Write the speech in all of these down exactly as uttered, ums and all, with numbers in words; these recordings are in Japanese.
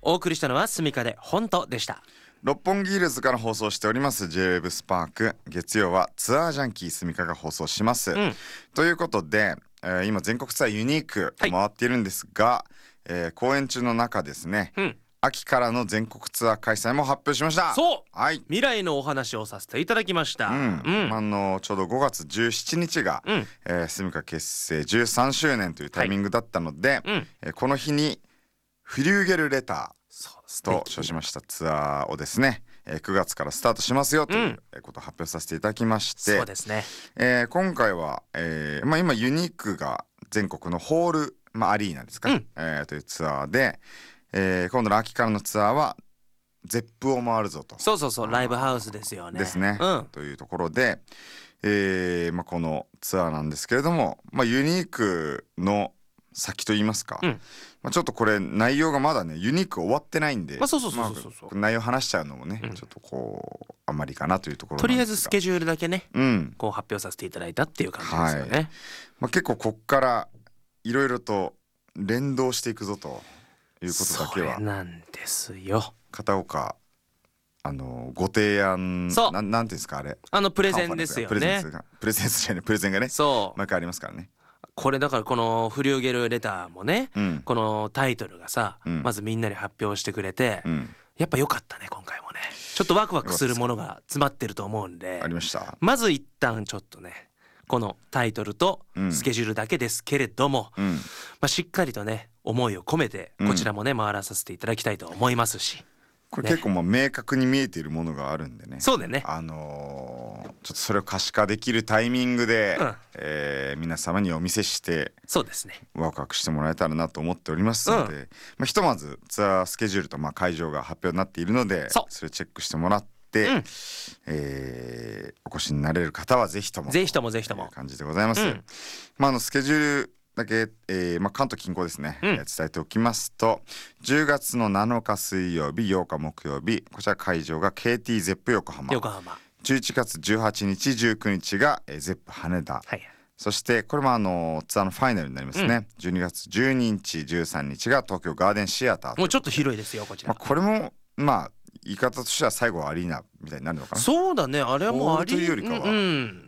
お送りしたのはスミカで本当でした。 六本木ヒルズから放送しております ジェイウェブ スパーク、月曜はツアージャンキースミカが放送します、うん、ということで、えー、今全国ツアーユニーク回っているんですが、はい、えー、公演中の中ですね、うん、秋からの全国ツアー開催も発表しました。 そう、 はい、 未来のお話をさせていただきました、うんうん、 あのちょうどごがつじゅうしちにちが、うん、えー、スミカ結成じゅうさんしゅうねんというタイミングだったので、はい、うん、えー、この日にフリューゲルレターと称しましたツアーをですね、くがつからスタートしますよということを発表させていただきまして、 そうですね、 えー、今回は、えーまあ、今ユニークが全国のホール、まあ、アリーナですか、うん、えー、というツアーで、えー、今度の秋からのツアーはゼップを回るぞと。 そうそうそう、ライブハウスですよね。 ですね、うん、というところで、えーまあ、このツアーなんですけれども、まあ、ユニークの先と言いますか、うん、まあ、ちょっとこれ内容がまだねユニーク終わってないんで、 まあ、そうそうそうそうそう、 まあ、内容話しちゃうのもね、うん、ちょっとこうあんまりかなというところなんですが、 とりあえずスケジュールだけね、うん、こう発表させていただいたっていう感じですよね、はい、 まあ、結構こっからいろいろと連動していくぞということだけは、 それなんですよ。 片岡あのご提案、 そうな、なんていうんですかあれ、 あのプレゼンですよね。 プレゼンスがプレゼンスじゃないプレゼンがね、そう毎回ありますからね。 これだからこのフリューゲルレターもね、うん、このタイトルがさ、うん、まずみんなに発表してくれて、うん、やっぱ良かったね今回もね。ちょっとワクワクするものが詰まってると思うんで、 ありました。 まず一旦ちょっとねこのタイトルとスケジュールだけですけれども、うん、まあ、しっかりとね思いを込めてこちらもね、回らさせていただきたいと思いますし、 これ結構まあ明確に見えているものがあるんでね。 そうだね、 あのー、ちょっとそれを可視化できるタイミングで、うん、えー、皆様にお見せして、 そうですね、 ワクワクしてもらえたらなと思っておりますので、うん、まあ、ひとまずツアースケジュールとまあ会場が発表になっているので、それチェックしてもらって、うん、えー、お越しになれる方はぜひともぜひともぜひとも感じでございます、うん、まあ、あのスケジュールだけ、えーまあ、関東近郊ですね、うん、えー、伝えておきますとじゅうがつのなのか水曜日、ようか木曜日、こちら会場が ケーティー ゼップ横浜、 横浜じゅういちがつじゅうはちにちじゅうくにちが、えー、ゼップ羽田、はい、そしてこれもあのツアーのファイナルになりますね、うん、じゅうにがつじゅうににちじゅうさんにちが東京ガーデンシアター、 もうちょっと広いですよこちら、 まあ、これもまあ言い方としては最後はアリーナみたいになるのかな。 そうだね、あれはもうアリーナというよりかは、うん、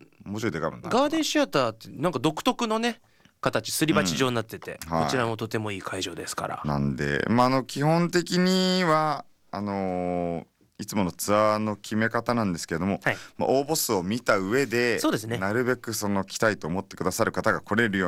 もうちょいでかいもんな。 ガーデンシアターってなんか独特のね形、すり鉢状になってて、うん、こちらもとてもいい会場ですから、はい、 なんで、まあ、あの基本的にはあのー、いつものツアーの決め方なんですけれども、はい、まあ、応募数を見た上で、そうですね、なるべくその来たいと思ってくださる方が来れるように